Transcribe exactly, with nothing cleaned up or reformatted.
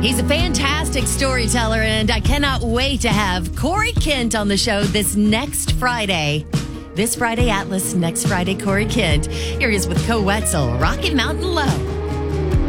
He's a fantastic storyteller, and I cannot wait to have Corey Kent on the show this next Friday. This Friday, Atlas. Next Friday, Corey Kent. Here he is with Co Wetzel, Rocket Mountain Low.